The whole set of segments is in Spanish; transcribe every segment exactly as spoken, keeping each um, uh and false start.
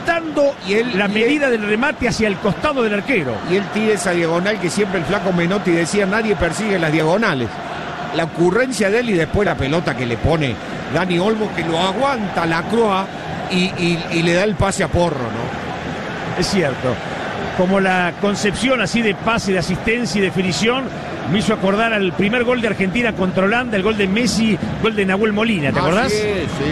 aumentando y él, la y medida él, del remate hacia el costado del arquero. Y él tira esa diagonal que siempre el flaco Menotti decía, nadie persigue las diagonales. La ocurrencia de él y después la pelota que le pone Dani Olmo, que lo aguanta la Croa y, y, y le da el pase a Porro, ¿no? Es cierto. Como la concepción así de pase, de asistencia y definición me hizo acordar al primer gol de Argentina contra Holanda, el gol de Messi, gol de Nahuel Molina, ¿te acordás? Sí, sí, sí,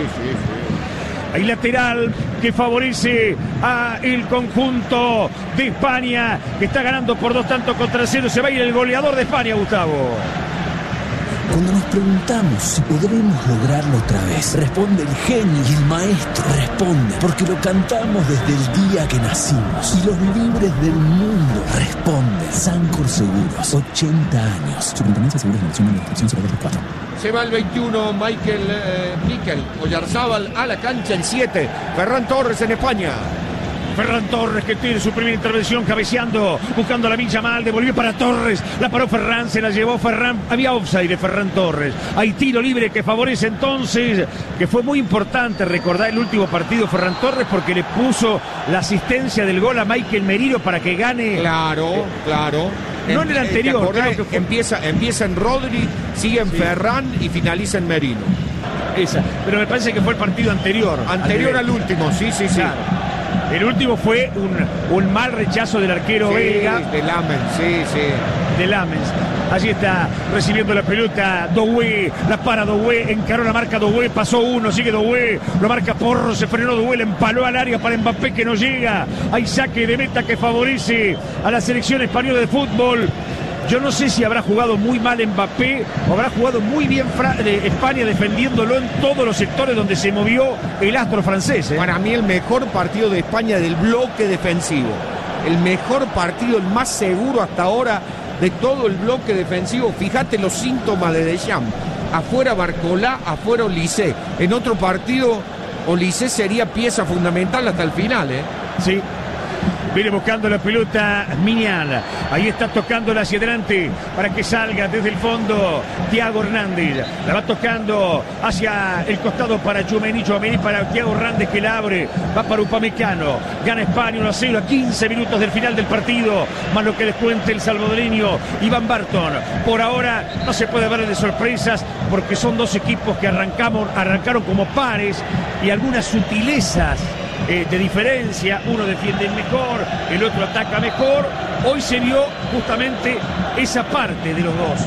sí. Hay lateral que favorece a el conjunto de España, que está ganando por dos tantos contra cero. Se va a ir el goleador de España, Gustavo. Cuando nos preguntamos si podremos lograrlo otra vez, responde el genio y el maestro. Responde porque lo cantamos desde el día que nacimos. Y los libres del mundo responden. Sancor Seguros, ochenta años. Superintendencia de Seguros de Nación de Administración cero dos cuatro. Se va el veintiuno, Michael eh, Miquel Oyarzábal a la cancha, el siete, Ferran Torres en España. Ferran Torres, que tiene su primera intervención cabeceando, buscando la Villa Mal, devolvió para Torres, la paró Ferran, se la llevó Ferran, había offside de Ferran Torres. Hay tiro libre que favorece entonces, que fue muy importante recordar el último partido Ferran Torres porque le puso la asistencia del gol a Michael Merino para que gane. Claro, eh, claro. No en el anterior, claro que fue... empieza, empieza en Rodri, sigue en sí. Ferran y finaliza en Merino. Esa, pero me parece que fue el partido anterior. Anterior al, al último, sí, sí, sí. Claro. El último fue un, un mal rechazo del arquero sí, belga. De Lamens, sí, sí. De Lamens. Allí está recibiendo la pelota Doué, la para Doué, encaró la marca Doué, pasó uno, sigue Doué, lo marca Porro, se frenó Doué, le empaló al área para Mbappé que no llega. Hay saque de meta que favorece a la selección española de fútbol. Yo no sé si habrá jugado muy mal Mbappé o habrá jugado muy bien Fra- de España defendiéndolo en todos los sectores donde se movió el astro francés. ¿eh? Para mí el mejor partido de España del bloque defensivo. El mejor partido, el más seguro hasta ahora de todo el bloque defensivo. Fíjate los síntomas de Deschamps. Afuera Barcolá, afuera Olise. En otro partido Olise sería pieza fundamental hasta el final. ¿eh? Sí. Viene buscando la pelota Mignan. Ahí está tocándola hacia adelante para que salga desde el fondo Thiago Hernández. La va tocando hacia el costado para Tchouaméni. Tchouaméni para Thiago Hernández que la abre. Va para Upamecano. Gana España uno a cero a quince minutos del final del partido. Más lo que les cuente el salvadoreño Iván Barton. Por ahora no se puede hablar de sorpresas porque son dos equipos que arrancamos, arrancaron como pares y algunas sutilezas Eh, de diferencia, uno defiende mejor, el otro ataca mejor. Hoy se vio justamente esa parte de los dos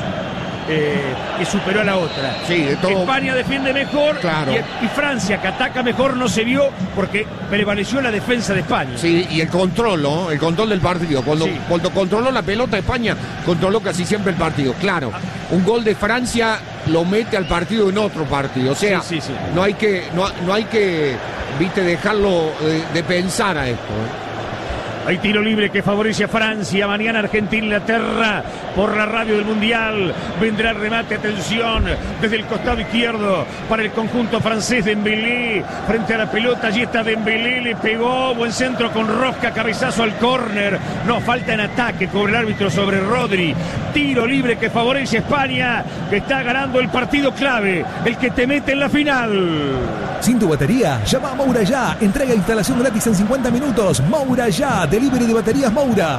eh, que superó a la otra. Sí, de todo. España defiende mejor, claro. y, y Francia, que ataca mejor, no se vio porque prevaleció la defensa de España. Sí, y el control, ¿no? El control del partido. Cuando, sí. cuando controló la pelota España, controló casi siempre el partido. Claro, un gol de Francia lo mete al partido en otro partido. O sea, sí, sí, sí. no hay que, no, no hay que, viste, dejarlo de, de pensar a esto, ¿eh? Hay tiro libre que favorece a Francia. Mañana Argentina-Inglaterra por la radio del Mundial. Vendrá el remate, atención, desde el costado izquierdo para el conjunto francés. Dembélé frente a la pelota. Allí está Dembélé, le pegó. Buen centro con rosca, cabezazo al córner. No, falta en ataque, cobra el árbitro sobre Rodri. Tiro libre que favorece a España, que está ganando el partido clave, el que te mete en la final. Sin tu batería, llama a Moura ya. Entrega e instalación gratis en cincuenta minutos. Moura ya. Delivery de baterías Moura.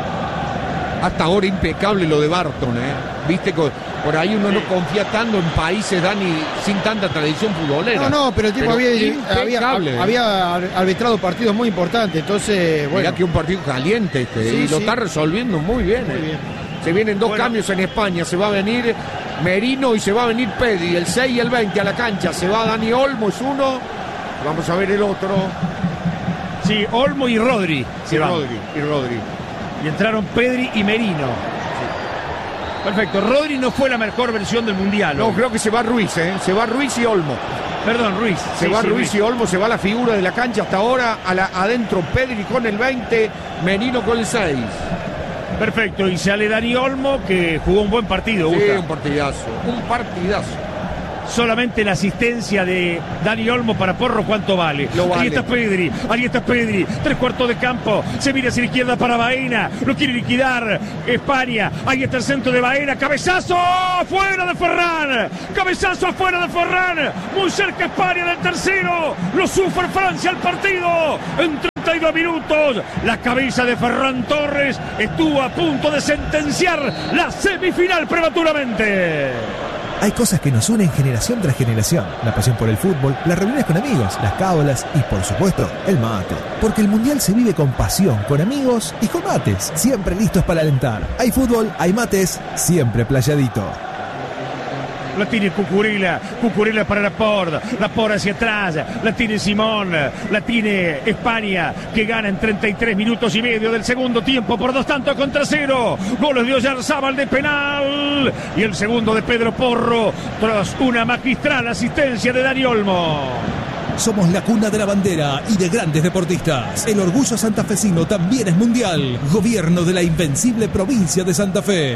Hasta ahora impecable lo de Barton, ¿eh? Viste, por ahí uno sí. no confía tanto en países, Dani, sin tanta tradición futbolera. No, no, pero el tipo pero había, había, había arbitrado partidos muy importantes, entonces, bueno. Mirá que un partido caliente este, sí, y lo sí. está resolviendo muy bien. Muy eh. bien. Se vienen dos bueno. cambios en España, se va a venir Merino y se va a venir Pedri, el seis y el veinte a la cancha. Se va Dani Olmo, es uno, vamos a ver el otro. Sí, Olmo y Rodri. Sí, Rodri, y Rodri. Y entraron Pedri y Merino. Sí. Perfecto. Rodri no fue la mejor versión del Mundial. No, hoy. creo que se va Ruiz, ¿eh? Se va Ruiz y Olmo. Perdón, Ruiz. Se sí, va sí, Ruiz Ruiz y Olmo, se va la figura de la cancha hasta ahora. A la, adentro Pedri con el veinte, Merino con el seis. Perfecto. Y sale Dani Olmo, que jugó un buen partido. Sí, Gusta. un partidazo. Un partidazo. Solamente la asistencia de Dani Olmo para Porro, ¿cuánto vale? Lo vale. Ahí está Pedri, ahí está Pedri, tres cuartos de campo, se mira hacia la izquierda para Baena, lo quiere liquidar España, ahí está el centro de Baena, cabezazo afuera de Ferran, cabezazo afuera de Ferran, muy cerca España del tercero, lo sufre Francia el partido, entre treinta y dos minutos. La cabeza de Ferran Torres estuvo a punto de sentenciar la semifinal prematuramente. Hay cosas que nos unen generación tras generación. La pasión por el fútbol, las reuniones con amigos, las cábalas y, por supuesto, el mate. Porque el Mundial se vive con pasión, con amigos y con mates. Siempre listos para alentar. Hay fútbol, hay mates, siempre playadito. La tiene Cucurella, Cucurella para Laporte, Laporte hacia atrás, la tiene Simón, la tiene España, que gana en treinta y tres minutos y medio del segundo tiempo por dos tantos contra cero. Goles de Oyarzábal de penal y el segundo de Pedro Porro tras una magistral asistencia de Dani Olmo. Somos la cuna de la bandera y de grandes deportistas. El orgullo santafesino también es mundial. Gobierno de la invencible provincia de Santa Fe.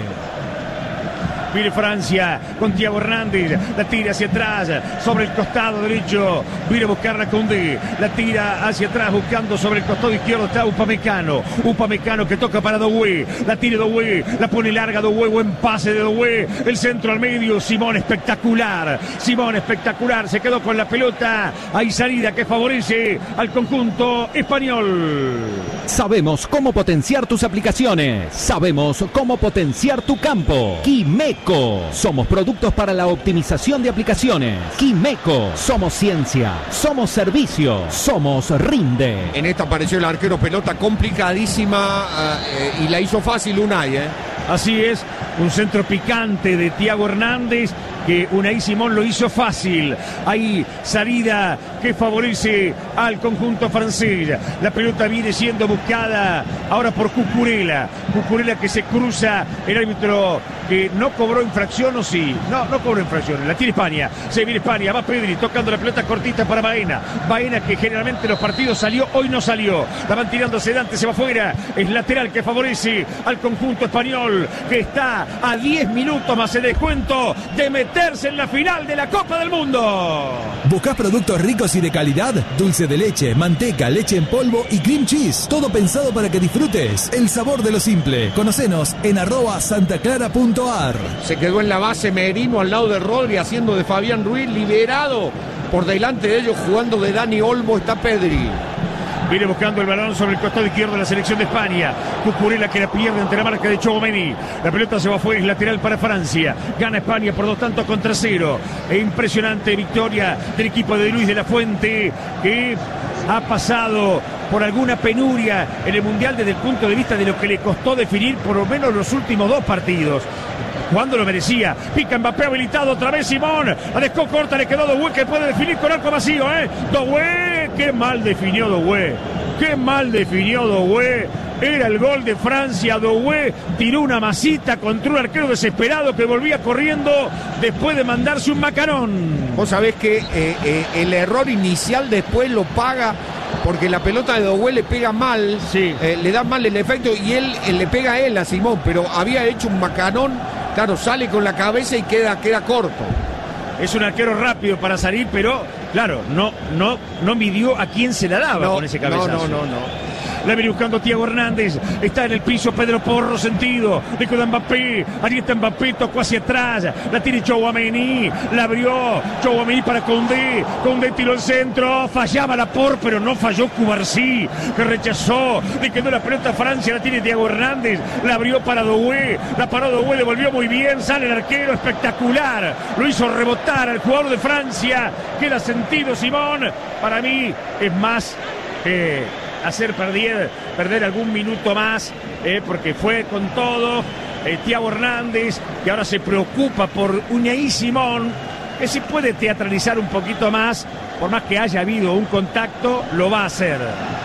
Viene Francia con Thiago Hernández, la tira hacia atrás, sobre el costado derecho, viene a buscarla Koundé, la tira hacia atrás buscando sobre el costado izquierdo, está Upamecano, Upamecano que toca para Doué, la tira Doué, la pone larga Doué, buen pase de Doué, el centro al medio, Simón espectacular, Simón espectacular, se quedó con la pelota, hay salida que favorece al conjunto español. Sabemos cómo potenciar tus aplicaciones, sabemos cómo potenciar tu campo. Quimeco. Somos productos para la optimización de aplicaciones. Quimeco. Somos ciencia. Somos servicio. Somos Rinde. En esta apareció el arquero, pelota complicadísima eh, y la hizo fácil Unai, ¿eh? Así es, un centro picante de Thiago Hernández que Unai Simón lo hizo fácil. Hay salida que favorece al conjunto francés. La pelota viene siendo buscada ahora por Cucurella. Cucurella que se cruza, el árbitro que no cobró infracción, o sí. No, no cobró infracción. La tiene España. Se viene España. Va Pedri tocando la pelota cortita para Baena. Baena que generalmente en los partidos salió, hoy no salió. La van tirando sedante, se va afuera. Es lateral que favorece al conjunto español que está a diez minutos más el descuento de meterse en la final de la Copa del Mundo. ¿Buscás productos ricos y de calidad? Dulce de leche, manteca, leche en polvo y cream cheese. Todo pensado para que disfrutes el sabor de lo simple. Conocenos en arroba santaclara punto ar. Se quedó en la base Merino al lado de Rodri haciendo de Fabián Ruiz, liberado por delante de ellos, jugando de Dani Olmo está Pedri. Viene buscando el balón sobre el costado izquierdo de la selección de España. Cucurella que la pierde ante la marca de Tchouaméni. La pelota se va afuera, es lateral para Francia. Gana España por dos tantos contra cero. E impresionante victoria del equipo de Luis de la Fuente, que ha pasado por alguna penuria en el Mundial desde el punto de vista de lo que le costó definir por lo menos los últimos dos partidos. Cuando lo merecía. Pica Mbappé habilitado otra vez Simón. La dejó corta, le quedó Doué que puede definir con arco vacío, ¿eh? Doué, qué mal definió Doué. Qué mal definió Doué. Era el gol de Francia. Doué tiró una masita contra un arquero desesperado que volvía corriendo después de mandarse un macarón. Vos sabés que eh, eh, el error inicial después lo paga porque la pelota de Doué le pega mal, sí. eh, le da mal el efecto y él, él le pega a él, a Simón, pero había hecho un macarón, claro, sale con la cabeza y queda, queda corto. Es un arquero rápido para salir, pero claro, no, no, no midió a quién se la daba no, con ese cabezazo. No, no, no, no. La viene buscando Thiago Hernández. Está en el piso Pedro Porro sentido. Le queda Mbappé. Ahí está Mbappé. Tocó hacia atrás. La tiene Tchouaméni. La abrió. Tchouaméni para Koundé. Koundé tiró el centro. Fallaba Laporte, pero no falló Cubarsí, que rechazó. Le quedó la pelota a Francia. La tiene Thiago Hernández. La abrió para Doué. La paró Doué. Devolvió muy bien. Sale el arquero. Espectacular. Lo hizo rebotar al jugador de Francia. Queda sentido Simón. Para mí es más... Eh, hacer perder, perder algún minuto más, eh, porque fue con todo. eh, Thiago Hernández, que ahora se preocupa por Unai Simón, que si puede teatralizar un poquito más, por más que haya habido un contacto, lo va a hacer.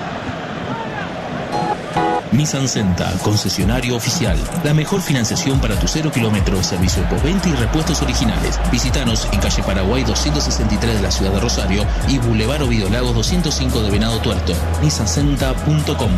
Nissan Senta, concesionario oficial. La mejor financiación para tu cero kilómetros, servicio postventa y repuestos originales. Visítanos en calle Paraguay doscientos sesenta y tres de la ciudad de Rosario y Boulevard Ovidio Lagos doscientos cinco de Venado Tuerto. nissan senta punto com.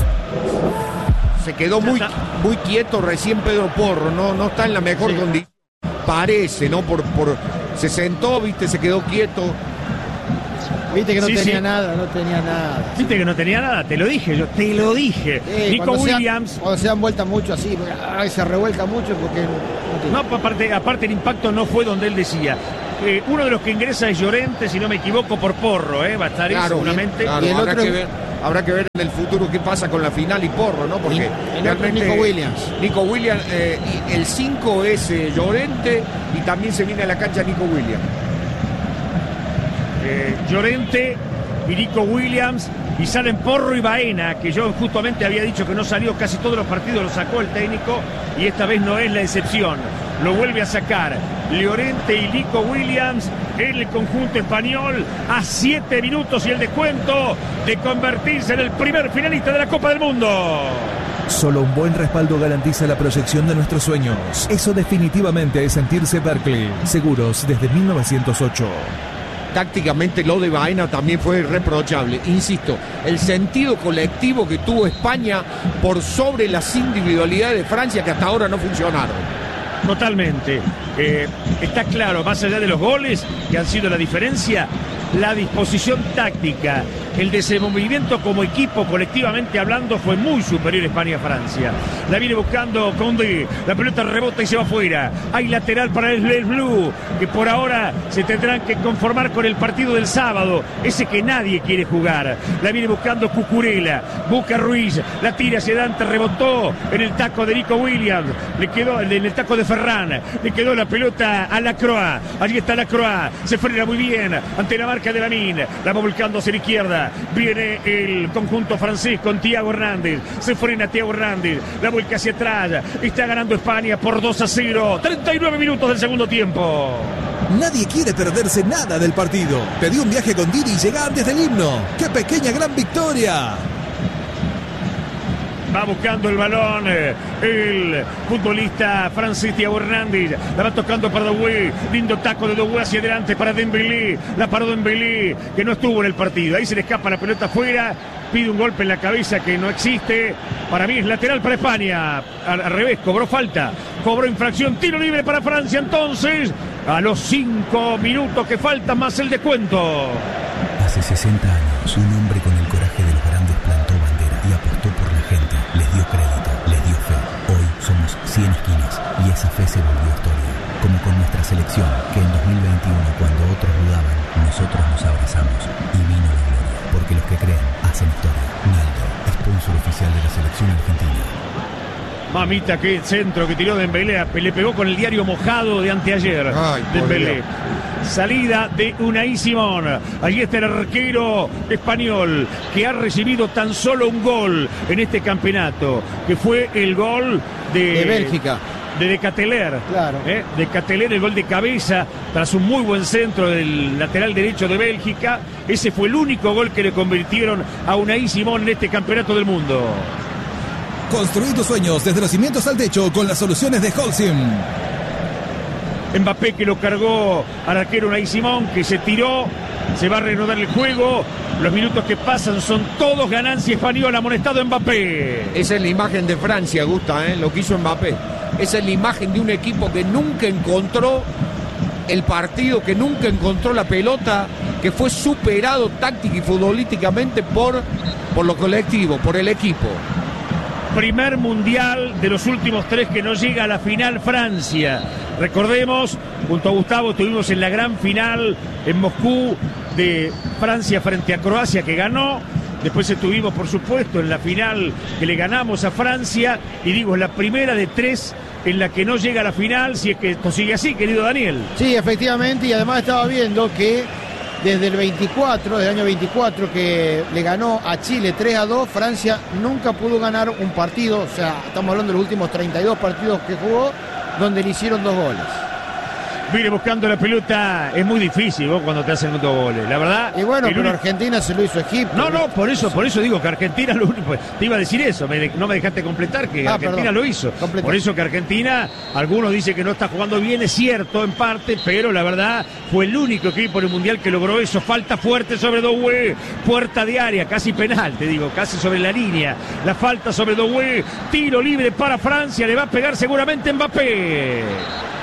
Se quedó muy, muy quieto recién Pedro Porro, no, no está en la mejor sí. condición. Parece, ¿no? Por, por, se sentó, viste, se quedó quieto. Viste que no sí, tenía sí. nada, no tenía nada. Viste que no tenía nada, te lo dije, yo te lo dije. Sí, Nico cuando Williams. Se cuando se dan vueltas mucho así, ay, se revuelca mucho porque. No, no aparte, aparte el impacto no fue donde él decía. Eh, uno de los que ingresa es Llorente, si no me equivoco, por Porro, ¿eh? Va a estar claro, ahí seguramente. Claro, y el otro, que ver. Habrá que ver en el futuro qué pasa con la final y Porro, ¿no? Porque y, y realmente Nico Williams. Nico Williams, eh, y el cinco es eh, Llorente y también se viene a la cancha Nico Williams. Eh, Llorente y Nico Williams, y salen Porro y Baena, que yo justamente había dicho que no salió casi todos los partidos, lo sacó el técnico y esta vez no es la excepción, lo vuelve a sacar Llorente y Nico Williams en el conjunto español a siete minutos y el descuento de convertirse en el primer finalista de la Copa del Mundo. Solo un buen respaldo garantiza la proyección de nuestros sueños. Eso definitivamente es sentirse Berkeley. Seguros desde mil novecientos ocho. Tácticamente lo de Baena también fue reprochable. Insisto, el sentido colectivo que tuvo España por sobre las individualidades de Francia que hasta ahora no funcionaron. Totalmente. Eh, está claro, más allá de los goles que han sido la diferencia, la disposición táctica, el desenvolvimiento como equipo, colectivamente hablando, fue muy superior España a Francia. La viene buscando Condé, la pelota rebota y se va afuera. Hay lateral para el Les Blue, que por ahora se tendrán que conformar con el partido del sábado, ese que nadie quiere jugar. La viene buscando Cucurella, busca Ruiz, la tira hacia Dante, rebotó en el taco de Nico Williams, le quedó en el taco de Ferran, le quedó la pelota a Lacroix, allí está Lacroix, se frena muy bien ante la marca de Lamine, la va volcando hacia la izquierda. Viene el conjunto francés con Thiago Hernández. Se frena Thiago Hernández. La vuelca hacia atrás. Está ganando España por dos a cero. treinta y nueve minutos del segundo tiempo. Nadie quiere perderse nada del partido. Pedí un viaje con Didi y llega antes del himno. ¡Qué pequeña gran victoria! Va buscando el balón eh, el futbolista francés Thiago Hernández. La va tocando para Doué. Lindo taco de Doué hacia adelante para Dembélé. La paró Dembélé, que no estuvo en el partido. Ahí se le escapa la pelota afuera. Pide un golpe en la cabeza que no existe. Para mí es lateral para España. Al, al revés, cobró falta. Cobró infracción. Tiro libre para Francia entonces. A los cinco minutos que faltan más el descuento. Hace sesenta años, un hombre con el coraje de los grandes plantó bandera y apostó por la gente. Les dio crédito, les dio fe. Hoy somos cien esquinas y esa fe se volvió historia. Como con nuestra selección, que en dos mil veintiuno, cuando otros dudaban, nosotros nos abrazamos y vino la gloria. Porque los que creen hacen historia. Naldo, sponsor oficial de la selección argentina. Mamita, qué centro que tiró Dembélé, le pegó con el diario mojado de anteayer. Ay, Dembélé. Salida de Unai Simón. Allí está el arquero español que ha recibido tan solo un gol en este campeonato, que fue el gol de, de Bélgica. De De Cateler, claro. ¿eh? De Cateler, el gol de cabeza tras un muy buen centro del lateral derecho de Bélgica. Ese fue el único gol que le convirtieron a Unai Simón en este campeonato del mundo. Construí tus sueños desde los cimientos al techo con las soluciones de Holcim. Mbappé, que lo cargó al arquero Unai Simón, que se tiró, se va a reanudar el juego. Los minutos que pasan son todos ganancia española, amonestado Mbappé. Esa es la imagen de Francia, Gusta, ¿eh? Lo que hizo Mbappé. Esa es la imagen de un equipo que nunca encontró el partido, que nunca encontró la pelota, que fue superado táctica y futbolísticamente por, por lo colectivo, por el equipo. Primer mundial de los últimos tres que no llega a la final Francia. Recordemos, junto a Gustavo estuvimos en la gran final en Moscú de Francia frente a Croacia, que ganó. Después estuvimos, por supuesto, en la final que le ganamos a Francia. Y digo, es la primera de tres en la que no llega a la final, si es que esto sigue así, querido Daniel. Sí, efectivamente, y además estaba viendo que desde el veinticuatro, del año veinticuatro, que le ganó a Chile tres a dos, Francia nunca pudo ganar un partido, o sea, estamos hablando de los últimos treinta y dos partidos que jugó, donde le hicieron dos goles. Viene buscando la pelota, es muy difícil vos cuando te hacen dos goles, la verdad. Y bueno, pero único... Argentina se lo hizo a Egipto. No, no, por eso, por eso digo que Argentina lo único, te iba a decir eso, me de... no me dejaste completar que ah, Argentina perdón. lo hizo. Completar. Por eso que Argentina, algunos dicen que no está jugando bien, es cierto en parte, pero la verdad fue el único equipo en el Mundial que logró eso. Falta fuerte sobre Doué, puerta de área, casi penal, te digo, casi sobre la línea. La falta sobre Doué, tiro libre para Francia, le va a pegar seguramente Mbappé.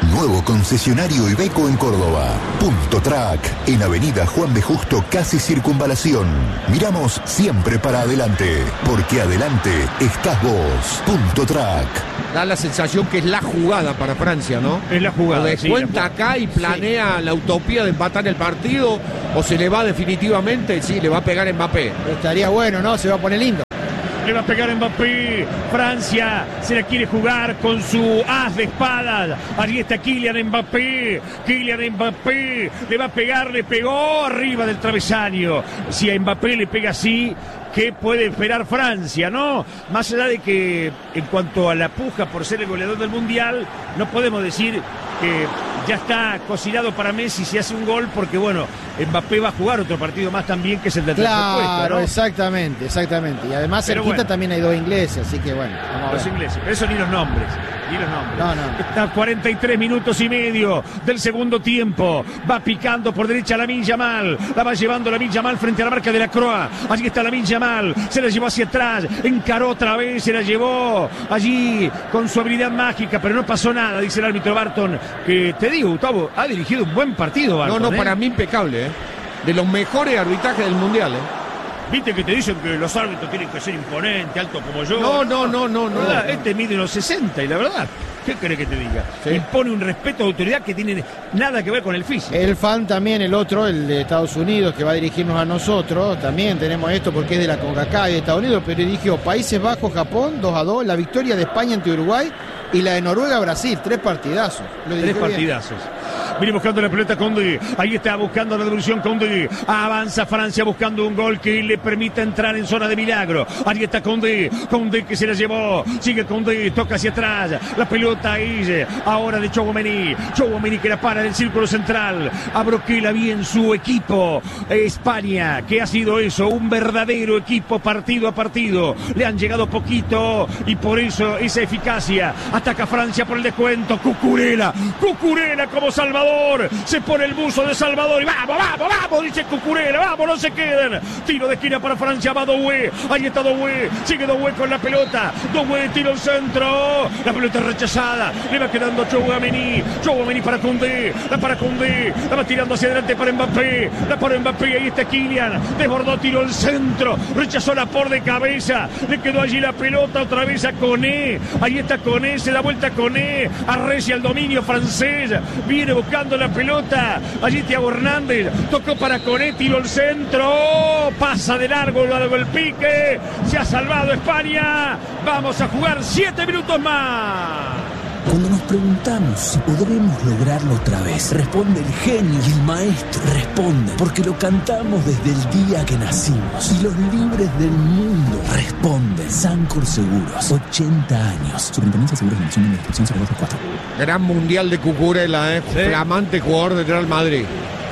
Nuevo concesionario Iveco en Córdoba. Punto Track, en Avenida Juan B. Justo, casi Circunvalación. Miramos siempre para adelante, porque adelante estás vos. Punto Track. Da la sensación que es la jugada para Francia, ¿no? Es la jugada. O descuenta sí, acá y planea sí. la utopía de empatar el partido, o se le va definitivamente, sí, le va a pegar Mbappé. Pero estaría bueno, ¿no? Se va a poner lindo. Le va a pegar Mbappé. Francia se la quiere jugar con su as de espadas. Allí está Kylian Mbappé. Kylian Mbappé le va a pegar, le pegó arriba del travesaño. Si a Mbappé le pega así, ¿qué puede esperar Francia, no? Más allá de que en cuanto a la puja por ser el goleador del Mundial, no podemos decir que ya está cocinado para Messi si hace un gol, porque bueno, Mbappé va a jugar otro partido más también, que es el del tercer puesto. Claro, ¿no? exactamente, exactamente. Y además cerquita bueno, también hay dos ingleses, así que bueno. Vamos a los ver. ingleses, pero eso ni los nombres. Ni los nombres. No, no. Está cuarenta y tres minutos y medio del segundo tiempo. Va picando por derecha Lamine Yamal. La va llevando Lamine Yamal frente a la marca de la Croa. Allí está Lamine Yamal. Se la llevó hacia atrás. Encaró otra vez. Se la llevó allí con su habilidad mágica. Pero no pasó nada, dice el árbitro Barton. Que te digo, Gustavo, ha dirigido un buen partido, Barton. No, no, ¿eh? para mí impecable, ¿eh? De los mejores arbitrajes del Mundial, ¿eh? Viste que te dicen que los árbitros tienen que ser imponentes, altos como yo. No, no, no, no, no. ¿verdad? Este mide unos sesenta y la verdad, ¿qué querés que te diga? Sí. Impone un respeto de autoridad que tiene nada que ver con el físico. El fan también, el otro, el de Estados Unidos, que va a dirigirnos a nosotros, también tenemos esto porque es de la CONCACAF y de Estados Unidos, pero dirigió Países Bajos, Japón, dos a dos, la victoria de España ante Uruguay y la de Noruega, Brasil, tres partidazos. Lo tres partidazos. Viene buscando la pelota Koundé. Ahí está buscando la devolución Koundé. Avanza Francia buscando un gol que le permita entrar en zona de milagro. Ahí está Koundé. Koundé que se la llevó. Sigue Koundé. Toca hacia atrás. La pelota ahí. Ahora de Tchouaméni. Tchouaméni que la para en el círculo central. Abroquela bien su equipo. España, que ha sido eso. Un verdadero equipo partido a partido. Le han llegado poquito y por eso esa eficacia. Ataca Francia por el descuento. Cucurella. Cucurella como Salvador. Se pone el buzo de Salvador y vamos, vamos, vamos, dice Cucurella, vamos, no se queden. Tiro de esquina para Francia, va Doué, ahí está Doué, sigue Doué con la pelota, Doué tiro al centro, la pelota es rechazada, le va quedando Tchouaméni, Tchouaméni para Koundé, la para Koundé, la va tirando hacia adelante para Mbappé, la para Mbappé, ahí está Kylian, desbordó, tiro al centro, rechazó la por de cabeza, le quedó allí la pelota otra vez a Koné, ahí está Koné, se da vuelta Koné, arrecia el dominio francés, viene buscando la pelota, allí Thiago Hernández, tocó para Koné, tiro al centro, pasa de largo, largo el pique, se ha salvado España, vamos a jugar siete minutos más. Cuando nos preguntamos si podremos lograrlo otra vez, responde el genio y el maestro. Responde porque lo cantamos desde el día que nacimos. Y los libres del mundo responden. Sancor Seguros, ochenta años. Superintendencia de Seguros de Nación de Inspección cero dos cuatro. Gran mundial de Cucurella, ¿eh? Sí. Flamante jugador del Real Madrid.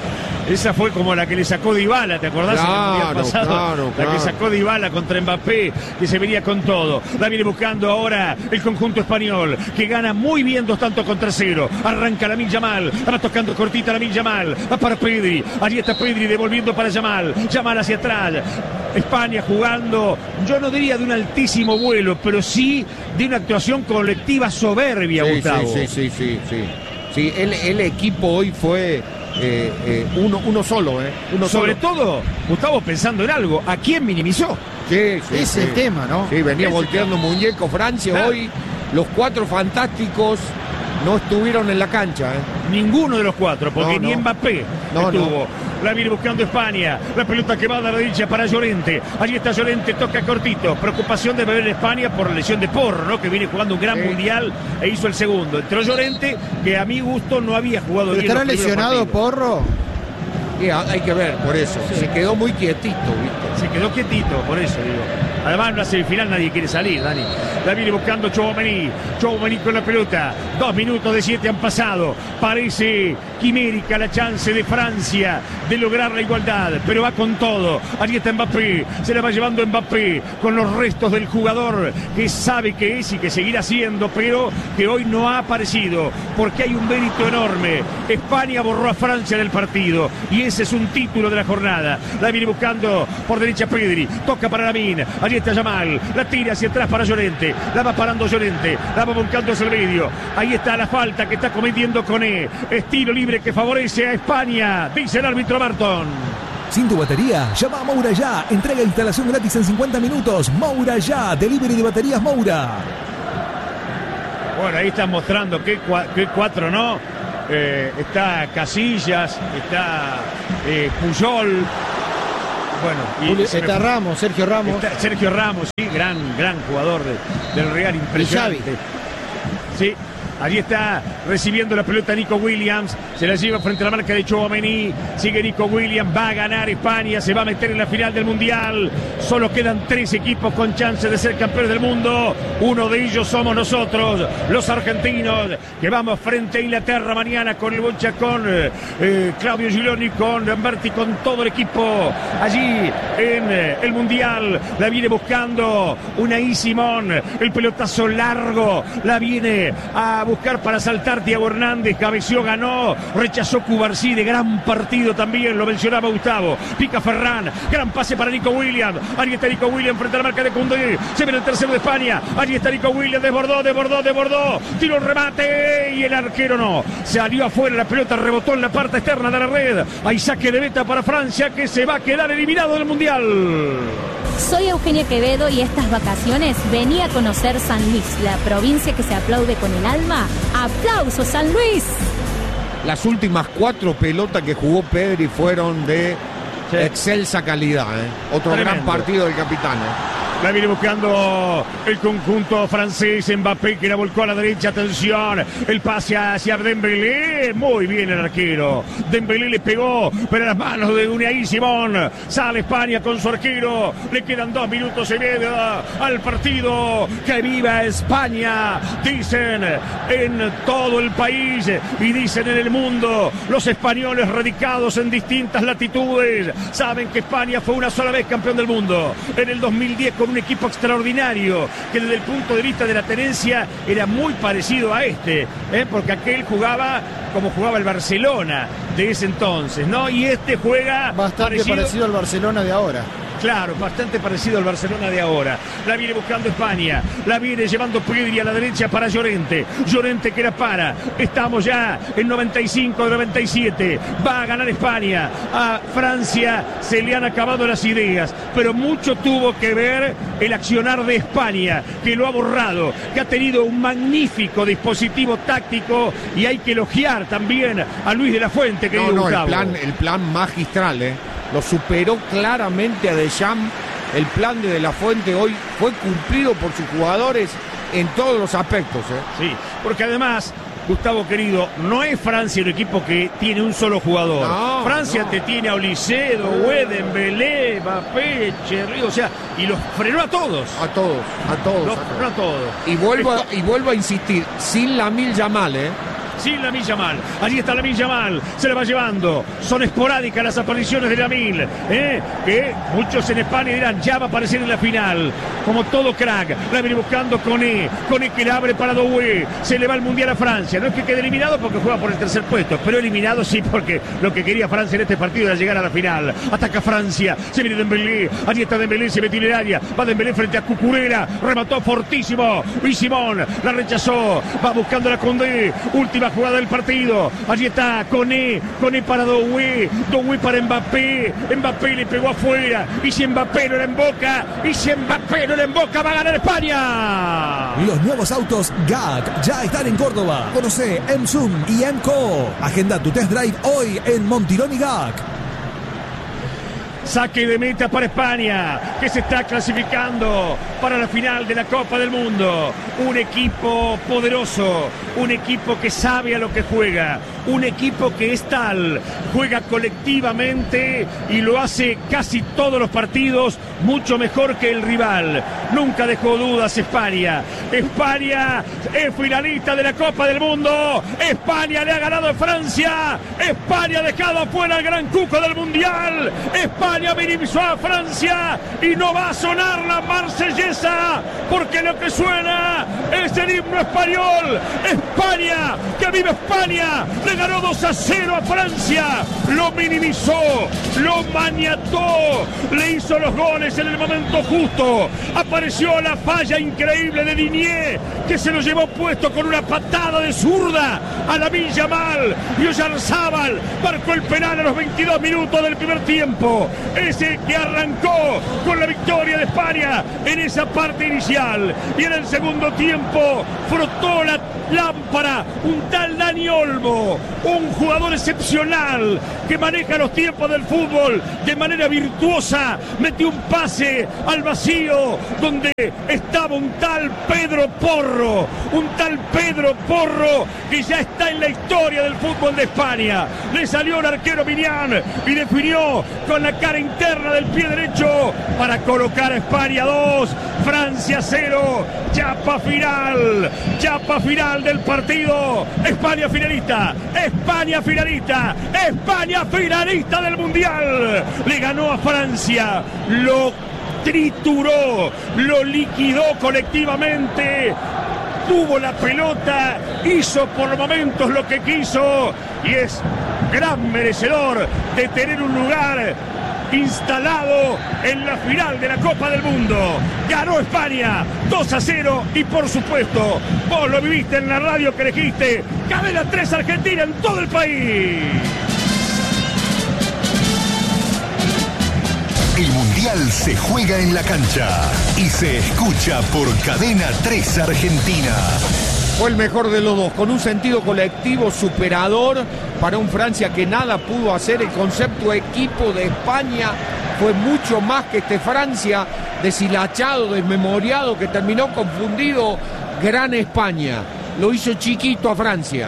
Esa fue como la que le sacó Dybala, ¿te acordás? Claro, el día pasado, claro, la claro. que sacó Dybala contra Mbappé, que se venía con todo. La viene buscando ahora el conjunto español, que gana muy bien dos tantos contra cero. Arranca Lamine Yamal, la va tocando cortita Lamine Yamal, va para Pedri, allí está Pedri devolviendo para Yamal, Yamal hacia atrás. España jugando, yo no diría de un altísimo vuelo, pero sí de una actuación colectiva soberbia, sí, Gustavo. Sí, sí, sí, sí. Sí, el, el equipo hoy fue... Eh, eh, uno, uno solo, ¿eh? Uno Sobre solo. todo, Gustavo, pensando en algo, ¿a quién minimizó? Sí, sí, Ese sí. es el tema, ¿no? Sí, venía Ese volteando muñeco Francia. Claro. Hoy los cuatro fantásticos no estuvieron en la cancha, ¿eh? Ninguno de los cuatro, porque No, ni no. Mbappé No, estuvo. La viene buscando España. La pelota que va a la derecha para Llorente. Allí está Llorente, toca cortito. Preocupación de beber España por la lesión de Porro, ¿no? Que viene jugando un gran Sí. mundial e hizo el segundo. Entró Llorente, que a mi gusto no había jugado ¿Pero bien. estará los primeros lesionado partidos. Porro? Sí, hay que ver, por eso. Se quedó muy quietito, ¿viste? Se quedó quietito, por eso digo. Además, en la semifinal nadie quiere salir, Dani. La viene buscando Tchouaméni. Tchouaméni con la pelota. Dos minutos de siete han pasado. Parece quimérica la chance de Francia de lograr la igualdad, pero va con todo. Allí está Mbappé. Se la va llevando Mbappé con los restos del jugador que sabe que es y que seguirá siendo, pero que hoy no ha aparecido porque hay un mérito enorme. España borró a Francia del partido y ese es un título de la jornada. La viene buscando por derecha Pedri. Toca para Lamine. Allí Allí está Yamal, la tira hacia atrás para Llorente, la va parando Llorente, la va buscando hacia el medio. Ahí está la falta que está cometiendo Koné. Estilo libre que favorece a España, dice el árbitro Barton. Sin tu batería, llama a Moura Ya. Entrega e instalación gratis en cincuenta minutos. Moura Ya, delivery de baterías Moura. Bueno, ahí están mostrando que, que cuatro, ¿no? Eh, está Casillas, está eh, Puyol. Bueno, y está me... Ramos, Sergio Ramos. Está Sergio Ramos, sí, gran, gran jugador de, del Real, impresionante. Sí. Allí está recibiendo la pelota Nico Williams. Se la lleva frente a la marca de Tchouaméni. Sigue Nico Williams. Va a ganar España. Se va a meter en la final del Mundial. Solo quedan tres equipos con chance de ser campeones del mundo. Uno de ellos somos nosotros, los argentinos, que vamos frente a Inglaterra mañana con el Bocha, con eh, Claudio Giuliani, con Lamberti, con todo el equipo allí en eh, el Mundial. La viene buscando Unai Simón. El pelotazo largo. La viene a buscar para saltar Thiago Hernández. Cabeció, ganó, rechazó Cubarsí, de gran partido también, lo mencionaba Gustavo. Pica Ferran, gran pase para Nico Williams. Allí está Nico Williams frente a la marca de Koundé. Se viene el tercero de España. Allí está Nico Williams, desbordó, desbordó, desbordó. Tiró el remate y el arquero no. Salió afuera, la pelota rebotó en la parte externa de la red. Hay saque de meta para Francia, que se va a quedar eliminado del Mundial. Soy Eugenia Quevedo y estas vacaciones venía a conocer San Luis, la provincia que se aplaude con el alma. ¡Aplausos, San Luis! Las últimas cuatro pelotas que jugó Pedri fueron de sí. excelsa calidad. ¿eh? Otro Tremendo. gran partido del capitán. ¿eh? La viene buscando el conjunto francés. Mbappé, que la volcó a la derecha. Atención, el pase hacia Dembélé. Muy bien el arquero. Dembélé le pegó, pero a las manos de Unai Simón. Sale España con su arquero. Le quedan dos minutos y medio al partido. ¡Que viva España! Dicen en todo el país y dicen en el mundo. Los españoles radicados en distintas latitudes saben que España fue una sola vez campeón del mundo. En el dos mil diez con un equipo extraordinario que desde el punto de vista de la tenencia era muy parecido a este, ¿eh? porque aquel jugaba como jugaba el Barcelona de ese entonces, ¿no? Y este juega bastante parecido, parecido al Barcelona de ahora. Claro, bastante parecido al Barcelona de ahora. La viene buscando España. La viene llevando Pedri a la derecha para Llorente. Llorente que la para. Estamos ya en noventa y cinco, noventa y siete. Va a ganar España. A Francia se le han acabado las ideas. Pero mucho tuvo que ver el accionar de España, que lo ha borrado, que ha tenido un magnífico dispositivo táctico. Y hay que elogiar también a Luis de la Fuente, que no, no, el plan, el plan magistral, ¿eh? Lo superó claramente a Deschamps. El plan de De la Fuente hoy fue cumplido por sus jugadores en todos los aspectos. ¿eh? Sí, porque además, Gustavo querido, no es Francia un equipo que tiene un solo jugador. No, Francia no. te tiene a Olicedo, Güed, Dembélé, Mbappé, Cherry, o sea, y los frenó a todos. A todos, a todos. Los frenó a todos. Y vuelvo, a, y vuelvo a insistir, sin Lamine Yamal, ¿eh? Sin Lamine Yamal, allí está Lamine Yamal, se la va llevando, son esporádicas las apariciones de Lamine, ¿eh? que muchos en España dirán, ya va a aparecer en la final, como todo crack, la viene buscando Koné, Koné que la abre para Doué, se le va el Mundial a Francia, no es que quede eliminado porque juega por el tercer puesto, pero eliminado sí porque lo que quería Francia en este partido era llegar a la final. Ataca Francia, se viene Dembélé, allí está Dembélé, se metió en el área, va Dembélé frente a Cucurella, remató fortísimo, y Simón la rechazó, va buscando la Koundé, última jugada del partido. Allí está Koné, Koné para Doué, Doué para Mbappé, Mbappé le pegó afuera, y si Mbappé no la emboca, y si Mbappé no la emboca, va a ganar España. Los nuevos autos G A C ya están en Córdoba. Conoce M Zoom y M Co. Agenda tu test drive hoy en Montirón y G A C. Saque de meta para España, que se está clasificando para la final de la Copa del Mundo. Un equipo poderoso, un equipo que sabe a lo que juega, un equipo que es tal, juega colectivamente y lo hace casi todos los partidos mucho mejor que el rival. Nunca dejó dudas España. España es finalista de la Copa del Mundo. España le ha ganado a Francia. España ha dejado afuera al gran cuco del Mundial. España minimizó a Francia y no va a sonar la marsellesa porque lo que suena es el himno español. España, que vive España, le le ganó dos a cero a Francia, lo minimizó, lo maniató, le hizo los goles en el momento justo, apareció la falla increíble de Digne, que se lo llevó puesto con una patada de zurda a Lamine Yamal, y Oyarzábal marcó el penal a los veintidós minutos del primer tiempo, ese que arrancó con la victoria de España en esa parte inicial, y en el segundo tiempo frotó la lámpara un tal Dani Olmo, un jugador excepcional que maneja los tiempos del fútbol de manera virtuosa, metió un pase al vacío donde estaba un tal Pedro Porro, un tal Pedro Porro que ya está en la historia del fútbol de España. Le salió el arquero Mignan y definió con la cara interna del pie derecho para colocar a España dos, Francia cero, chapa final, chapa final del partido. España finalista, España finalista, España finalista del Mundial. Le ganó a Francia, lo trituró, lo liquidó colectivamente. Tuvo la pelota, hizo por momentos lo que quiso y es gran merecedor de tener un lugar instalado en la final de la Copa del Mundo. Ganó España dos a cero y por supuesto vos lo viviste en la radio que elegiste. Cadena tres Argentina en todo el país. El Mundial se juega en la cancha y se escucha por Cadena tres Argentina. Fue el mejor de los dos, con un sentido colectivo superador para un Francia que nada pudo hacer. El concepto equipo de España fue mucho más que este Francia deshilachado, desmemoriado, que terminó confundido. Gran España, lo hizo chiquito a Francia.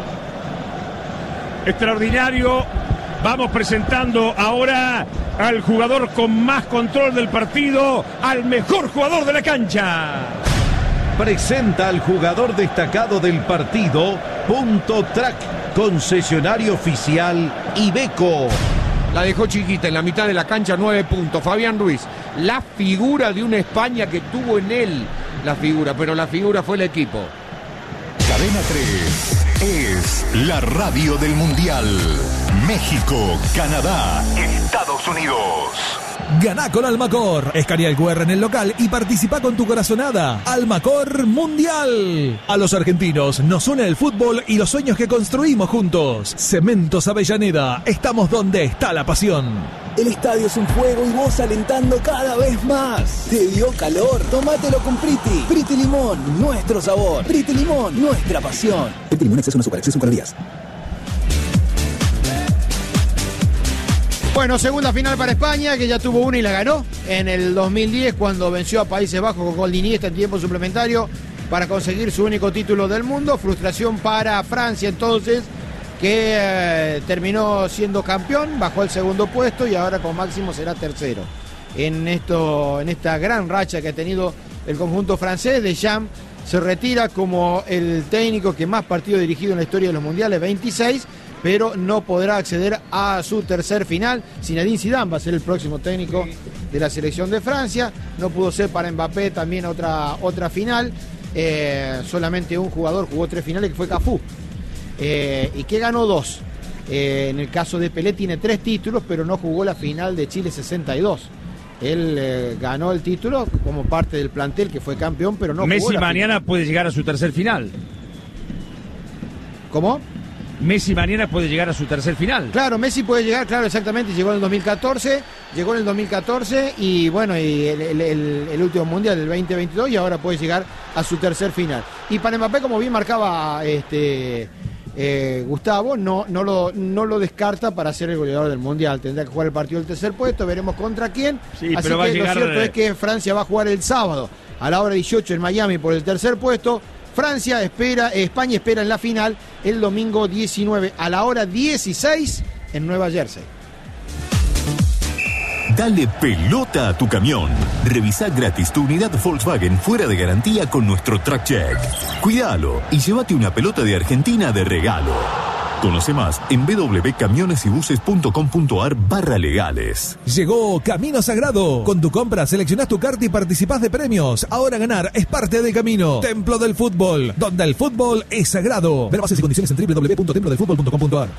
Extraordinario. Vamos presentando ahora al jugador con más control del partido, al mejor jugador de la cancha. Presenta al jugador destacado del partido, Punto Track, concesionario oficial Iveco. La dejó chiquita en la mitad de la cancha, nueve puntos. Fabián Ruiz, la figura de una España que tuvo en él la figura, pero la figura fue el equipo. Cadena tres es la radio del Mundial. México, Canadá, Estados Unidos. Ganá con Almacor. Escanea el cu erre en el local y participa con tu corazonada. Almacor Mundial. A los argentinos nos une el fútbol y los sueños que construimos juntos. Cementos Avellaneda. Estamos donde está la pasión. El estadio es un fuego y vos alentando cada vez más. ¿Te dio calor? Tómatelo con Priti. Priti Limón, nuestro sabor. Priti Limón, nuestra pasión. Priti Limón, exceso no azúcar, exceso en calorías. Bueno, segunda final para España, que ya tuvo una y la ganó en el dos mil diez cuando venció a Países Bajos con gol de Iniesta en tiempo suplementario para conseguir su único título del mundo. Frustración para Francia entonces, que eh, terminó siendo campeón, bajó al segundo puesto y ahora con máximo será tercero. En, esto, en esta gran racha que ha tenido el conjunto francés, Deschamps se retira como el técnico que más partidos dirigido en la historia de los mundiales, veintiséis, pero no podrá acceder a su tercer final. Zinedine Zidane va a ser el próximo técnico de la selección de Francia. No pudo ser para Mbappé también otra, otra final. Eh, solamente un jugador jugó tres finales, que fue Cafú. Eh, y que ganó dos. Eh, en el caso de Pelé tiene tres títulos, pero no jugó la final de Chile sesenta y dos. Él eh, ganó el título como parte del plantel que fue campeón, pero no Messi jugó la mañana final. Puede llegar a su tercer final. ¿Cómo? Messi mañana puede llegar a su tercer final. Claro, Messi puede llegar, claro, exactamente, llegó en el dos mil catorce, llegó en el dos mil catorce y bueno, y el, el, el, el último mundial del veinte veintidós y ahora puede llegar a su tercer final. Y para Mbappé, como bien marcaba este eh, Gustavo, no, no, lo, no lo descarta para ser el goleador del mundial. Tendrá que jugar el partido del tercer puesto, veremos contra quién. Sí, Así pero va que a llegar... lo cierto es que Francia va a jugar el sábado a la hora dieciocho en Miami por el tercer puesto. Francia espera, España espera en la final el domingo diecinueve a la hora dieciséis en Nueva Jersey. Dale pelota a tu camión. Revisa gratis tu unidad Volkswagen fuera de garantía con nuestro Track Check. Cuídalo y llévate una pelota de Argentina de regalo. Conoce más en w w w punto camiones y buses punto com punto a r barra legales. Llegó Camino Sagrado. Con tu compra seleccionás tu carta y participás de premios. Ahora ganar es parte del camino. Templo del Fútbol, donde el fútbol es sagrado. Ver bases y condiciones en w w w punto templo del fútbol punto com punto a r.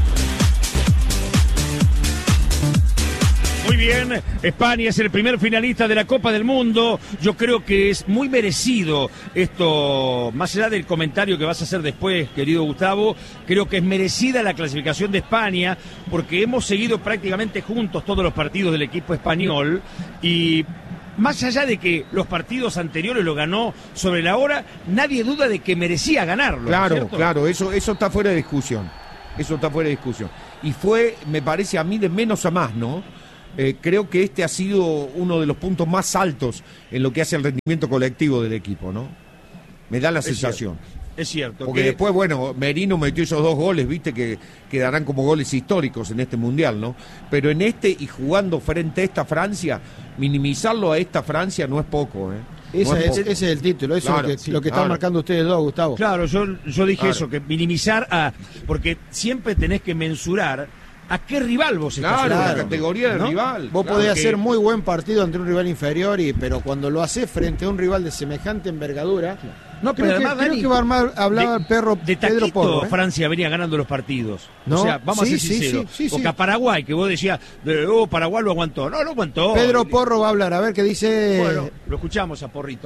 Muy bien, España es el primer finalista de la Copa del Mundo. Yo creo que es muy merecido esto, más allá del comentario que vas a hacer después, querido Gustavo, creo que es merecida la clasificación de España, porque hemos seguido prácticamente juntos todos los partidos del equipo español y más allá de que los partidos anteriores lo ganó sobre la hora, nadie duda de que merecía ganarlo. Claro, ¿cierto? claro, eso, eso está fuera de discusión. Eso está fuera de discusión. Y fue, me parece a mí, de menos a más, ¿no? Eh, creo que este ha sido uno de los puntos más altos en lo que hace el rendimiento colectivo del equipo, ¿no? Me da la Es sensación. cierto. Es cierto. Porque que... después, bueno, Merino metió esos dos goles, viste, que quedarán como goles históricos en este Mundial, ¿no? Pero en este, y jugando frente a esta Francia, minimizarlo a esta Francia no es poco, ¿eh? Ese, No es es, poco. ese es el título, eso Claro, es lo que, sí, lo que claro. están marcando ustedes dos, Gustavo. Claro, yo, yo dije Claro. eso, que minimizar a... Porque siempre tenés que mensurar a qué rival vos estás Claro, la enfrentando, categoría del ¿no? rival. Vos claro. podés que- hacer muy buen partido ante un rival inferior, y pero cuando lo haces frente a un rival de semejante envergadura, No, pero creo, que, además, creo Dani, que va a armar, hablaba de- el perro De Pedro taquito Porro. ¿eh? Francia venía ganando los partidos. No, o sea, vamos sí, a ser sí, sinceros. sí, sí, Porque sí. a Paraguay, que vos decías, de, oh, Paraguay lo aguantó. No, lo aguantó. Pedro Porro va a hablar, a ver qué dice. Bueno, lo escuchamos a Porrito.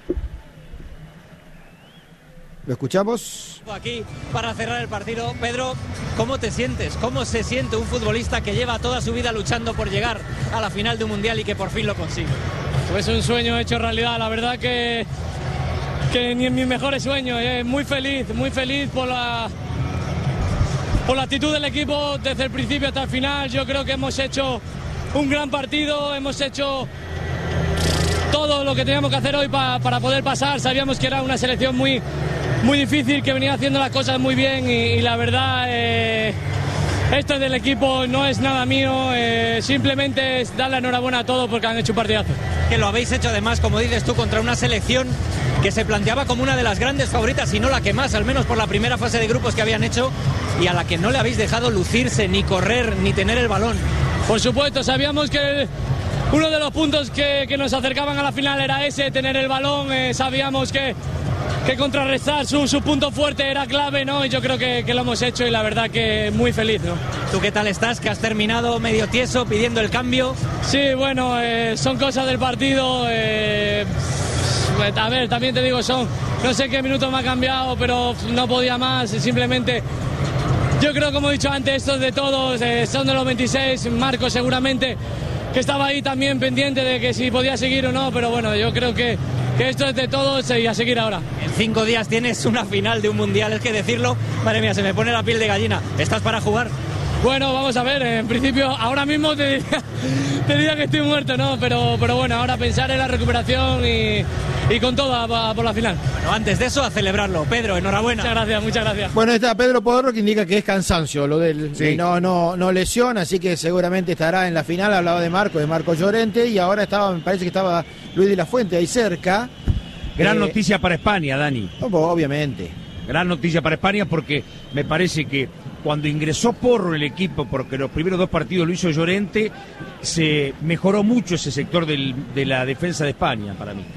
¿Lo escuchamos? Aquí para cerrar el partido. Pedro, ¿cómo te sientes? ¿Cómo se siente un futbolista que lleva toda su vida luchando por llegar a la final de un mundial y que por fin lo consigue? Pues un sueño hecho realidad, la verdad que, que ni en mis mejores sueños, eh, muy feliz, muy feliz por la, por la actitud del equipo desde el principio hasta el final. Yo creo que hemos hecho un gran partido, hemos hecho todo lo que teníamos que hacer hoy pa, para poder pasar. Sabíamos que era una selección muy, muy difícil, que venía haciendo las cosas muy bien y, y la verdad... Eh, Esto es del equipo, no es nada mío, eh, simplemente es dar la enhorabuena a todos porque han hecho un partidazo. Que lo habéis hecho además, como dices tú, contra una selección que se planteaba como una de las grandes favoritas, y no la que más, al menos por la primera fase de grupos que habían hecho, y a la que no le habéis dejado lucirse, ni correr, ni tener el balón. Por supuesto, sabíamos que uno de los puntos que, que nos acercaban a la final era ese, tener el balón, eh, sabíamos que... que contrarrestar su, su punto fuerte era clave, ¿no? Y yo creo que, que lo hemos hecho y la verdad que muy feliz, ¿no? ¿Tú qué tal estás? Que has terminado medio tieso pidiendo el cambio. Sí, bueno, eh, son cosas del partido. Eh, a ver, también te digo, son, no sé qué minutos me ha cambiado, pero no podía más, simplemente... Yo creo, como he dicho antes, esto es de todos, eh, son de los veintiséis, Marco seguramente, que estaba ahí también pendiente de que si podía seguir o no, pero bueno, yo creo que, que esto es de todos y a seguir ahora. En cinco días tienes una final de un mundial, es que decirlo, madre mía, se me pone la piel de gallina. ¿Estás para jugar? Bueno, vamos a ver, en principio ahora mismo te diría, te diría que estoy muerto, ¿no? Pero, pero bueno, ahora pensar en la recuperación y, y con todo a, a por la final. Bueno, antes de eso, a celebrarlo. Pedro, enhorabuena. Muchas gracias, muchas gracias. Bueno, está Pedro Porro, que indica que es cansancio lo del Sí. no, no, no lesión, así que seguramente estará en la final. Hablaba de Marco, de Marco Llorente, y ahora estaba, me parece que estaba Luis de la Fuente ahí cerca. Gran Eh, noticia para España, Dani. Obviamente. Gran noticia para España porque me parece que cuando ingresó Porro en el equipo, porque los primeros dos partidos lo hizo Llorente, se mejoró mucho ese sector del- de la defensa de España para mí.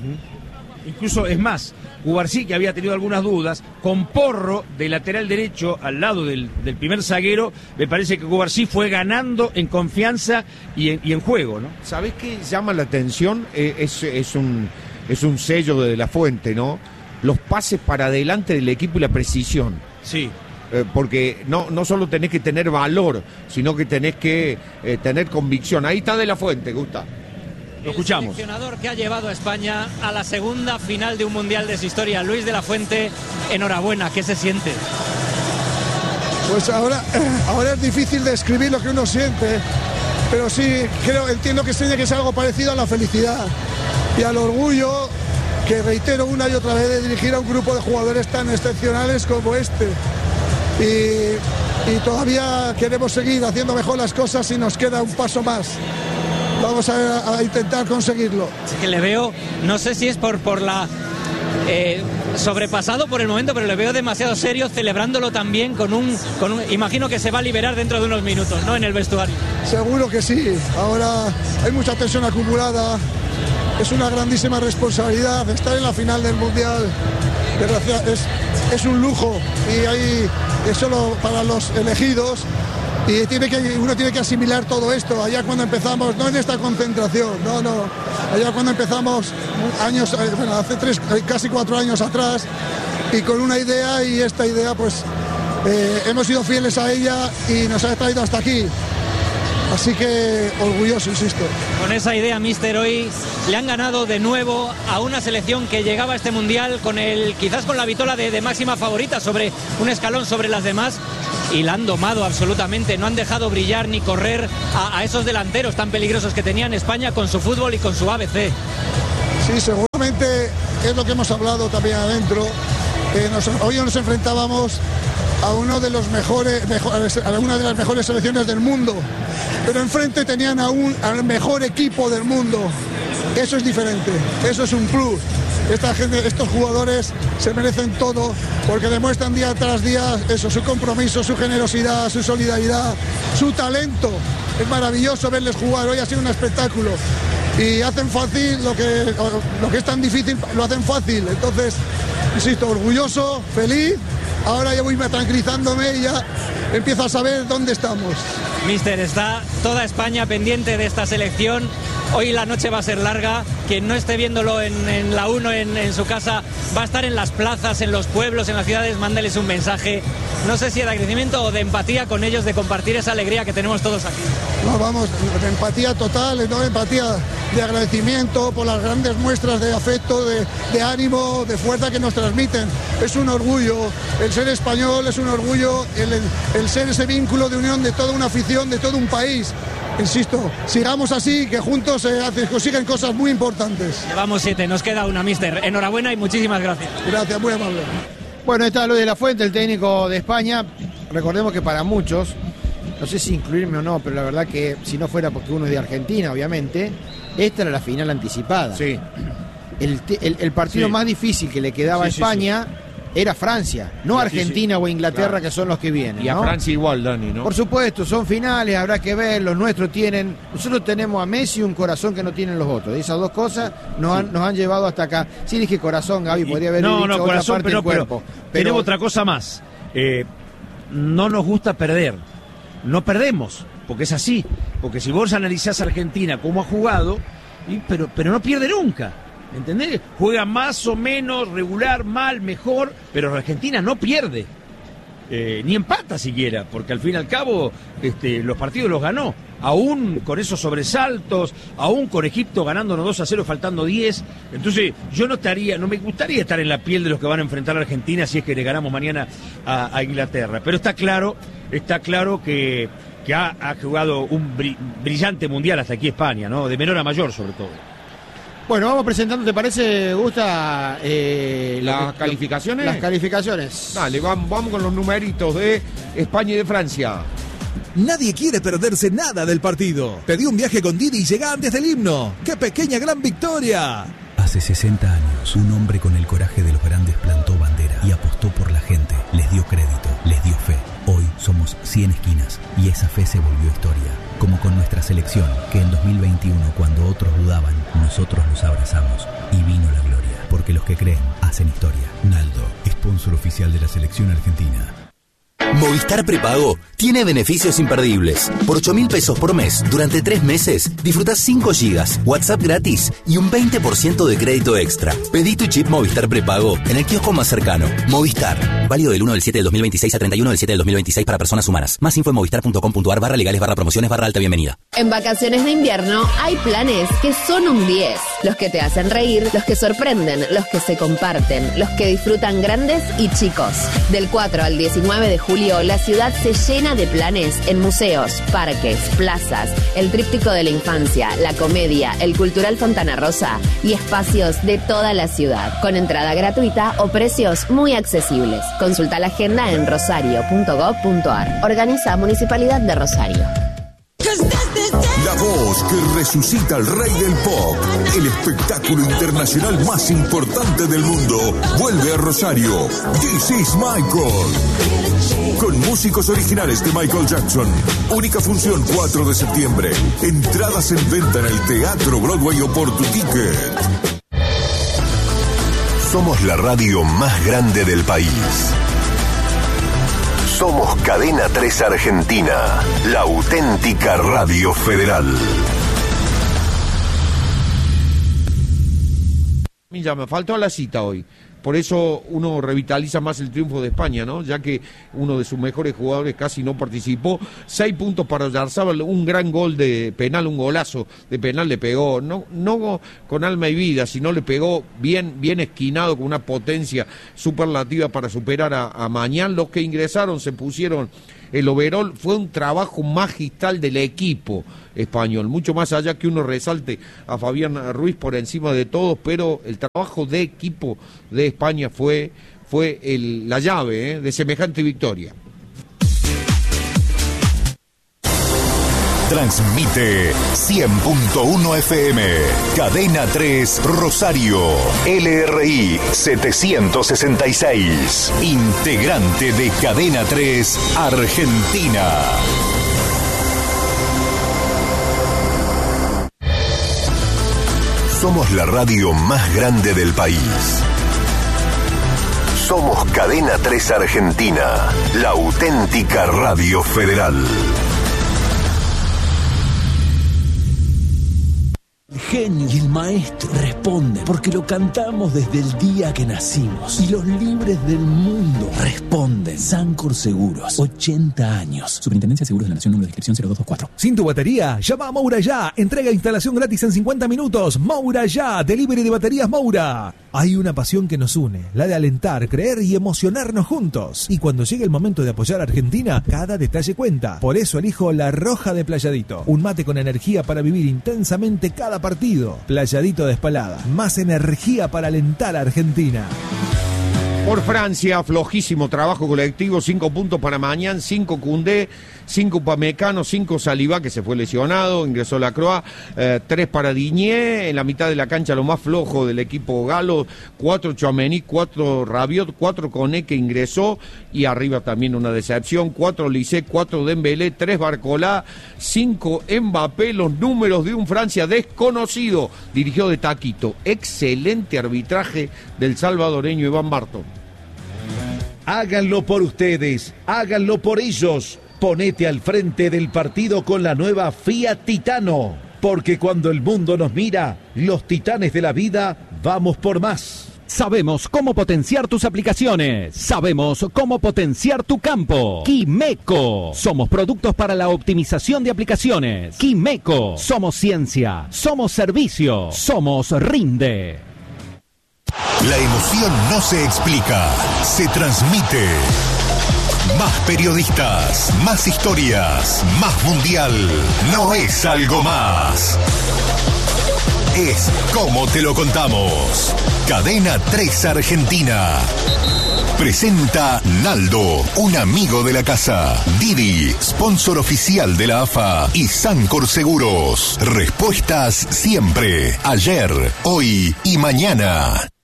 Incluso, es más, Cubarsí, que había tenido algunas dudas, con Porro de lateral derecho al lado del, del primer zaguero, me parece que Cubarsí fue ganando en confianza y en, y en juego, ¿no? ¿Sabés qué llama la atención? Eh, es, es, un, es un sello de, de la Fuente, ¿no? Los pases para adelante del equipo y la precisión. Sí. Eh, porque no, no solo tenés que tener valor, sino que tenés que eh, tener convicción. Ahí está de la Fuente, Gusta. Lo escuchamos. El seleccionador que ha llevado a España a la segunda final de un mundial de su historia, Luis de la Fuente, enhorabuena. ¿Qué se siente? Pues ahora, ahora es difícil describir lo que uno siente, pero sí creo, entiendo que tiene que ser algo parecido a la felicidad y al orgullo, que reitero una y otra vez, de dirigir a un grupo de jugadores tan excepcionales como este. Y, y todavía queremos seguir haciendo mejor las cosas y nos queda un paso más. Vamos a, a intentar conseguirlo. Es que le veo, no sé si es por, por la... eh, sobrepasado por el momento, pero le veo demasiado serio, celebrándolo también con un, con un... Imagino que se va a liberar dentro de unos minutos, ¿no?, en el vestuario. Seguro que sí. Ahora hay mucha tensión acumulada. Es una grandísima responsabilidad estar en la final del Mundial. Es, es un lujo y hay, es solo para los elegidos. Y tiene que, uno tiene que asimilar todo esto. Allá cuando empezamos, no en esta concentración, no, no. Allá cuando empezamos, años, bueno, hace tres, casi cuatro años atrás, y con una idea, y esta idea, pues, eh, hemos sido fieles a ella y nos ha traído hasta aquí. Así que orgulloso, insisto. Con esa idea, míster, hoy le han ganado de nuevo a una selección que llegaba a este Mundial con el, quizás con la vitola de, de máxima favorita, sobre un escalón sobre las demás, y la han domado absolutamente. No han dejado brillar ni correr a, a esos delanteros tan peligrosos que tenía en España con su fútbol y con su A B C. Sí, seguramente es lo que hemos hablado también adentro. Eh, nos, hoy nos enfrentábamos a uno de los mejores, mejores, a una de las mejores selecciones del mundo, pero enfrente tenían a un, al mejor equipo del mundo. Eso es diferente, eso es un plus. Esta gente, estos jugadores se merecen todo porque demuestran día tras día eso, su compromiso, su generosidad, su solidaridad, su talento. Es maravilloso verles jugar. Hoy ha sido un espectáculo y hacen fácil lo que, lo que es tan difícil, lo hacen fácil. Entonces, insisto, orgulloso, feliz. Ahora ya voy tranquilizándome y ya empiezo a saber dónde estamos. Mister, está toda España pendiente de esta selección. Hoy la noche va a ser larga. Quien no esté viéndolo en, en la uno, en, en su casa, va a estar en las plazas, en los pueblos, en las ciudades. Mándeles un mensaje, no sé si de agradecimiento o de empatía con ellos, de compartir esa alegría que tenemos todos aquí. No, vamos, de empatía total, no empatía, de agradecimiento por las grandes muestras de afecto, de, de ánimo, de fuerza que nos transmiten. Es un orgullo, el ser español es un orgullo, el, el ser ese vínculo de unión de toda una afición, de todo un país. Insisto, sigamos así, que juntos se eh, consiguen cosas muy importantes. Llevamos siete, nos queda una, mister. Enhorabuena y muchísimas gracias. Gracias, muy amable. Bueno, está Luis de la Fuente, el técnico de España. Recordemos que para muchos, no sé si incluirme o no, pero la verdad que si no fuera porque uno es de Argentina, obviamente, esta era la final anticipada. Sí. El, el, el partido sí. más difícil que le quedaba sí, a España... Sí, sí. Era Francia, no sí, Argentina sí, sí. o Inglaterra, claro, que son los que vienen. Y a ¿no? Francia igual, Dani, ¿no? Por supuesto, son finales, habrá que ver, los nuestros tienen... Nosotros tenemos a Messi un corazón que no tienen los otros. Y esas dos cosas nos, sí. han, nos han llevado hasta acá. Sí dije corazón, Gaby, podría haber no, dicho no, otra corazón, parte pero, del cuerpo. Pero, pero tenemos otra cosa más. Eh, no nos gusta perder. No perdemos, porque es así. Porque si vos analizás a Argentina cómo ha jugado, y, pero, pero no pierde nunca. ¿Entendés? Juega más o menos, regular, mal, mejor, pero Argentina no pierde, eh, ni empata siquiera, porque al fin y al cabo este, los partidos los ganó, aún con esos sobresaltos, aún con Egipto ganándonos dos a cero, faltando diez. Entonces yo no estaría, no me gustaría estar en la piel de los que van a enfrentar a Argentina si es que le ganamos mañana a, a Inglaterra, pero está claro, está claro que, que ha, ha jugado un brillante mundial hasta aquí España, ¿no? De menor a mayor sobre todo. Bueno, vamos presentando, ¿te parece, Gusta? Eh, ¿Las lo, calificaciones? Las calificaciones. Dale, vamos, vamos con los numeritos de España y de Francia. Nadie quiere perderse nada del partido. Pedí un viaje con Didi y llega antes del himno. ¡Qué pequeña gran victoria! Hace sesenta años, un hombre con el coraje de los grandes plantó bandera y apostó por la gente. Les dio crédito, les dio fe. Hoy somos cien esquinas y esa fe se volvió historia. Como con nuestra selección, que en dos mil veintiuno, cuando otros dudaban, nosotros los abrazamos y vino la gloria. Porque los que creen, hacen historia. Naldo, sponsor oficial de la selección argentina. Movistar Prepago tiene beneficios imperdibles. Por ocho mil pesos por mes, durante tres meses, disfrutás cinco gigas, WhatsApp gratis y un veinte por ciento de crédito extra. Pedí tu chip Movistar Prepago en el kiosco más cercano. Movistar. Válido del uno del siete del dos mil veintiséis a treinta y uno del siete del dos mil veintiséis para personas humanas. Más info en movistar.com.ar barra legales barra promociones barra alta bienvenida. En vacaciones de invierno hay planes que son un diez. Los que te hacen reír, los que sorprenden, los que se comparten, los que disfrutan grandes y chicos. Del cuatro al diecinueve de julio, la ciudad se llena de planes en museos, parques, plazas, el tríptico de la infancia, la comedia, el cultural Fontana Rosa y espacios de toda la ciudad, con entrada gratuita o precios muy accesibles. Consulta la agenda en rosario punto gob punto ar. Organiza Municipalidad de Rosario. La Voz anunciamos que resucita el rey del pop. El espectáculo internacional más importante del mundo vuelve a Rosario. This is Michael. Con músicos originales de Michael Jackson. Única función cuatro de septiembre. Entradas en venta en el Teatro Broadway o por tu ticket. Somos la radio más grande del país. Somos Cadena tres Argentina, la auténtica radio federal. Ya me faltó la cita hoy. Por eso uno revitaliza más el triunfo de España, ¿no? Ya que uno de sus mejores jugadores casi no participó. Seis puntos para Oyarzabal, un gran gol de penal, un golazo de penal le pegó, no, no con alma y vida, sino le pegó bien, bien esquinado, con una potencia superlativa para superar a, a Mañán. Los que ingresaron se pusieron el overall, fue un trabajo magistral del equipo español, mucho más allá que uno resalte a Fabián Ruiz por encima de todos, pero el trabajo de equipo de España fue, fue el, la llave ¿eh? de semejante victoria. Transmite cien punto uno F M, Cadena tres Rosario, L R I setecientos sesenta y seis, integrante de Cadena tres Argentina. Somos la radio más grande del país. Somos Cadena tres Argentina, la auténtica radio federal. El genio y el maestro responden porque lo cantamos desde el día que nacimos. Y los libres del mundo responden. Sancor Seguros, ochenta años. Superintendencia de Seguros de la Nación, número de inscripción cero dos dos cuatro. ¿Sin tu batería? Llama a Moura Ya. Entrega e instalación gratis en cincuenta minutos. Moura Ya. Delivery de baterías Moura. Hay una pasión que nos une, la de alentar, creer y emocionarnos juntos. Y cuando llegue el momento de apoyar a Argentina, cada detalle cuenta. Por eso elijo La Roja de Playadito. Un mate con energía para vivir intensamente cada partido. Playadito de Espalada. Más energía para alentar a Argentina. Por Francia, flojísimo trabajo colectivo, cinco puntos para Mañán, cinco Koundé, cinco Pamecano, cinco Saliba, que se fue lesionado, ingresó la Croa, eh, tres para Diñé, en la mitad de la cancha lo más flojo del equipo galo, cuatro Tchouaméni, cuatro Rabiot, cuatro Koné, que ingresó, y arriba también una decepción, cuatro Lisé, cuatro Dembélé, tres Barcolá, cinco Mbappé, los números de un Francia desconocido, dirigió de taquito. Excelente arbitraje del salvadoreño Iván Barton. Háganlo por ustedes, háganlo por ellos. Ponete al frente del partido con la nueva Fiat Titano, porque cuando el mundo nos mira, los titanes de la vida, vamos por más. Sabemos cómo potenciar tus aplicaciones. Sabemos cómo potenciar tu campo. Quimeco. Somos productos para la optimización de aplicaciones. Quimeco. Somos ciencia. Somos servicio. Somos Rinde. La emoción no se explica, se transmite. Más periodistas, más historias, más mundial. No es algo más. Es como te lo contamos. Cadena tres Argentina. Presenta Naldo, un amigo de la casa. Didi, sponsor oficial de la A F A. Y Sancor Seguros. Respuestas siempre, ayer, hoy y mañana.